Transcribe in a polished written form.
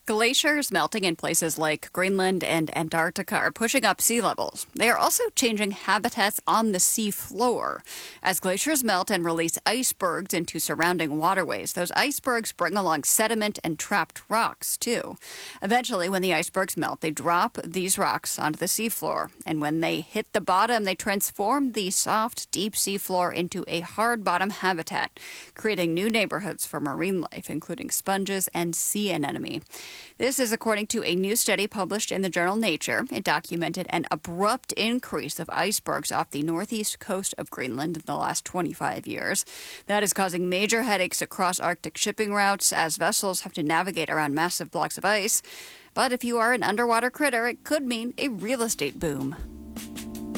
Glaciers melting in places like Greenland and Antarctica are pushing up sea levels. They are also changing habitats on the sea floor. As glaciers melt and release icebergs into surrounding waterways, those icebergs bring along sediment and trapped rocks, too. Eventually, when the icebergs melt, they drop these rocks onto the seafloor. And when they hit the bottom, they transform the soft, deep seafloor into a hard bottom habitat, creating new neighborhoods for marine life, including sponges and sea anemone. This is according to a new study published in the journal Nature. It documented an abrupt increase of icebergs off the northeast coast of Greenland in the last 25 years. That is causing major headaches across Arctic shipping routes as vessels have to navigate around massive blocks of ice. But if you are an underwater critter, it could mean a real estate boom.